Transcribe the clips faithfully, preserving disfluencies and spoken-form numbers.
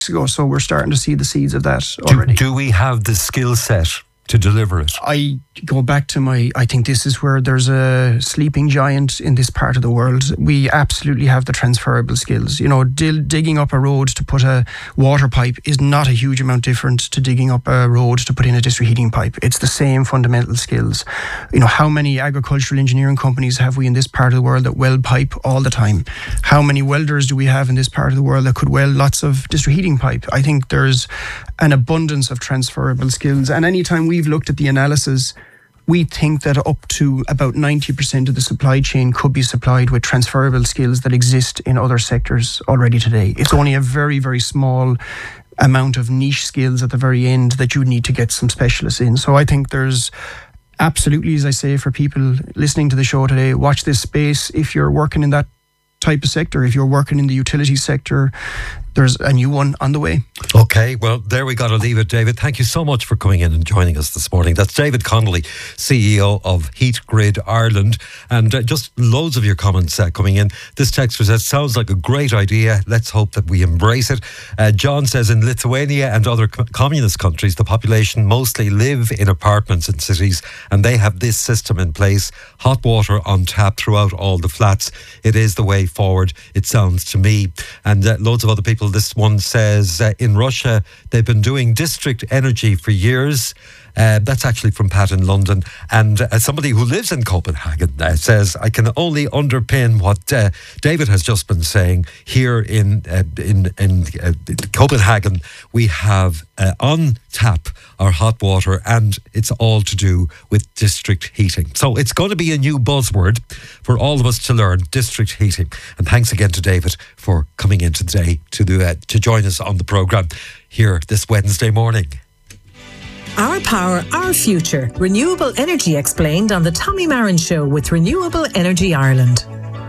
ago, so we're starting to see the seeds of that already. Do, do we have the skill set to deliver it? I go back to my, I think this is where there's a sleeping giant in this part of the world. We absolutely have the transferable skills. You know, dil- digging up a road to put a water pipe is not a huge amount different to digging up a road to put in a district heating pipe. It's the same fundamental skills. You know, how many agricultural engineering companies have we in this part of the world that weld pipe all the time? How many welders do we have in this part of the world that could weld lots of district heating pipe? I think there's an abundance of transferable skills. And anytime we've looked at the analysis, we think that up to about ninety percent of the supply chain could be supplied with transferable skills that exist in other sectors already today. It's only a very, very small amount of niche skills at the very end that you need to get some specialists in. So I think there's absolutely, as I say, for people listening to the show today, watch this space. If you're working in that type of sector, if you're working in the utility sector, there's a new one on the way. Okay, well, there we got to leave it, David. Thank you so much for coming in and joining us this morning. That's David Connolly, C E O of Heat Grid Ireland. And uh, just loads of your comments uh, coming in. This texter says, sounds like a great idea. Let's hope that we embrace it. Uh, John says, in Lithuania and other co- communist countries, the population mostly live in apartments in cities, and they have this system in place. Hot water on tap throughout all the flats. It is the way forward, it sounds to me. And uh, loads of other people. This one says, uh, in Russia, they've been doing district energy for years. Uh, that's actually from Pat in London. And uh, somebody who lives in Copenhagen uh, says, I can only underpin what uh, David has just been saying. Here in uh, in, in uh, Copenhagen, we have uh, on tap our hot water, and it's all to do with district heating. So it's going to be a new buzzword for all of us to learn, district heating. And thanks again to David for coming in today to, do, uh, to join us on the programme here this Wednesday morning. Our power, our future. Renewable energy explained on the Tommy Marin Show with Renewable Energy Ireland.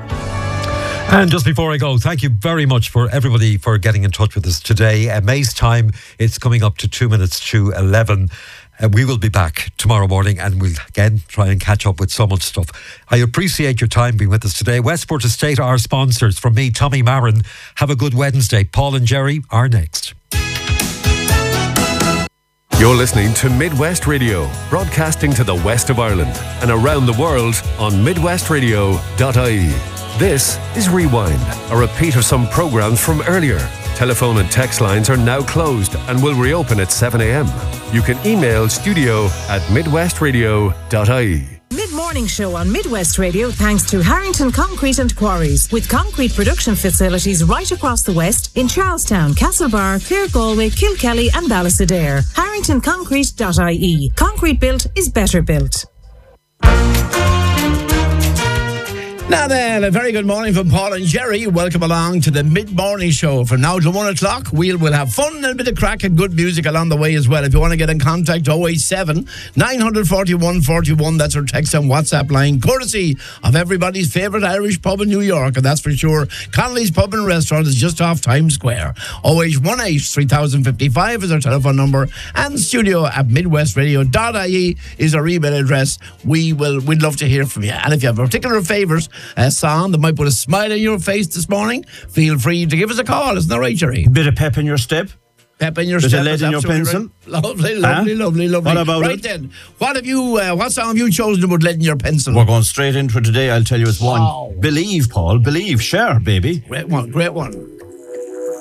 And just before I go, thank you very much for everybody for getting in touch with us today. Uh, May's time, it's coming up to two minutes to eleven. Uh, we will be back tomorrow morning and we'll again try and catch up with so much stuff. I appreciate your time being with us today. Westport Estate, our sponsors. From me, Tommy Marin. Have a good Wednesday. Paul and Jerry are next. You're listening to Midwest Radio, broadcasting to the west of Ireland and around the world on midwest radio dot I E. This is Rewind, a repeat of some programmes from earlier. Telephone and text lines are now closed and will reopen at seven a.m. You can email studio at midwest radio dot I E. Mid-morning show on Midwest Radio thanks to Harrington Concrete and Quarries, with concrete production facilities right across the west in Charlestown, Castlebar, Clare, Galway, Kilkelly and Ballysadare. harrington concrete dot I E. Concrete built is better built. Now then, a very good morning from Paul and Jerry. Welcome along to the mid-morning show. From now to one o'clock, we'll, we'll have fun and a bit of crack and good music along the way as well. If you want to get in contact, oh eight seven, nine four one, four one. That's our text and WhatsApp line, courtesy of everybody's favourite Irish pub in New York, and that's for sure. Connolly's Pub and Restaurant is just off Times Square. oh eight one eight, three thousand fifty-five is our telephone number, and studio at midwest radio dot I E is our email address. We will, we'd love to hear from you. And if you have particular favours, a song that might put a smile on your face this morning, feel free to give us a call. Isn't that right, Jerry? Bit of pep in your step. Pep in your Bit step. of lead in your pencil. Right. Lovely, lovely, huh? lovely, lovely. What about right it? then, what have you? Uh, what song have you chosen to put lead in your pencil? We're going straight in for today. I'll tell you it's one. Wow. Believe, Paul. Believe. Share, baby. Great one. Great one.